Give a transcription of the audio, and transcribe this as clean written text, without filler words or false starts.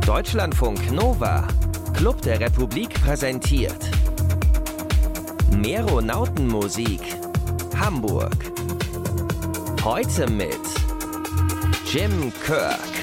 Deutschlandfunk Nova, Club der Republik präsentiert Meronautenmusik, Hamburg. Heute mit Jim Kirk.